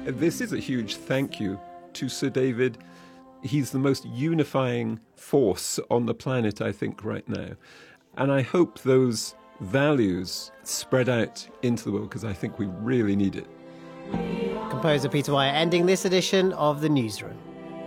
This is a huge thank you to Sir David. He's the most unifying force on the planet, I think, right now. And I hope those values spread out into the world, because I think we really need it. Composer Peter Wyatt ending this edition of The Newsroom.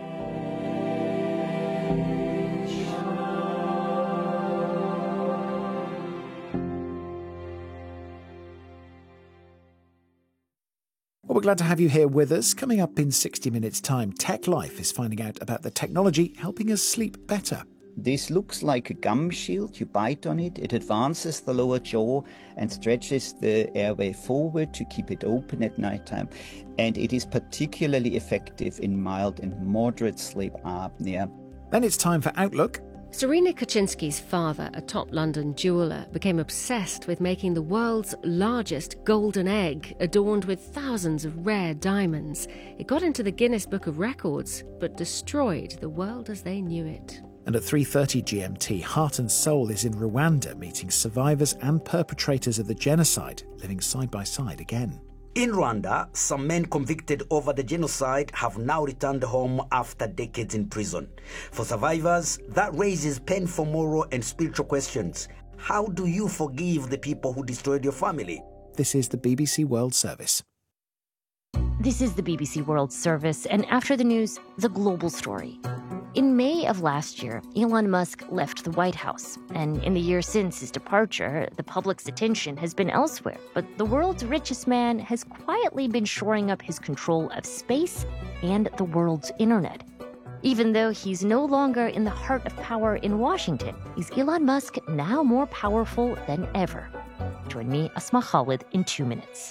Well, we're glad to have you here with us. Coming up in 60 minutes' time, Tech Life is finding out about the technology helping us sleep better. This looks like a gum shield. You bite on it, it advances the lower jaw and stretches the airway forward to keep it open at nighttime. And it is particularly effective in mild and moderate sleep apnea. Then it's time for Outlook. Serena Kaczynski's father, a top London jeweller, became obsessed with making the world's largest golden egg, adorned with thousands of rare diamonds. It got into the Guinness Book of Records, but destroyed the world as they knew it. And at 3:30 GMT, Heart and Soul is in Rwanda, meeting survivors and perpetrators of the genocide, living side by side again. In Rwanda, some men convicted over the genocide have now returned home after decades in prison. For survivors, that raises painful moral and spiritual questions. How do you forgive the people who destroyed your family? This is the BBC World Service. This is the BBC World Service, and after the news, the global story. In May of last year, Elon Musk left the White House, and in the years since his departure, the public's attention has been elsewhere. But the world's richest man has quietly been shoring up his control of space and the world's internet. Even though he's no longer in the heart of power in Washington, is Elon Musk now more powerful than ever? Join me, Asma Khalid, in 2 minutes.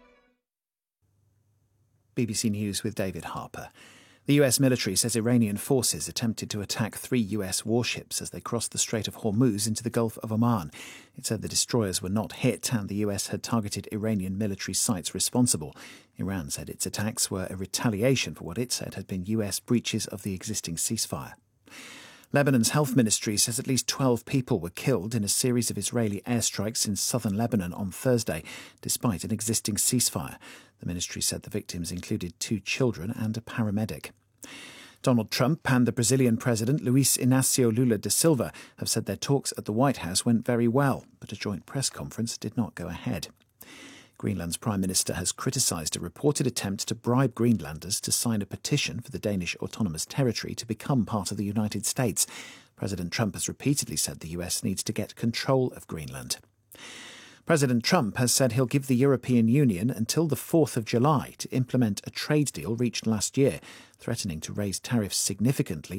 BBC News with David Harper. The US military says Iranian forces attempted to attack 3 US warships as they crossed the Strait of Hormuz into the Gulf of Oman. It said the destroyers were not hit and the US had targeted Iranian military sites responsible. Iran said its attacks were a retaliation for what it said had been US breaches of the existing ceasefire. Lebanon's health ministry says at least 12 people were killed in a series of Israeli airstrikes in southern Lebanon on Thursday, despite an existing ceasefire. The ministry said the victims included 2 children and a paramedic. Donald Trump and the Brazilian president Luiz Inácio Lula da Silva have said their talks at the White House went very well, but a joint press conference did not go ahead. Greenland's Prime Minister has criticised a reported attempt to bribe Greenlanders to sign a petition for the Danish Autonomous Territory to become part of the United States. President Trump has repeatedly said the US needs to get control of Greenland. President Trump has said he'll give the European Union until the 4th of July to implement a trade deal reached last year, threatening to raise tariffs significantly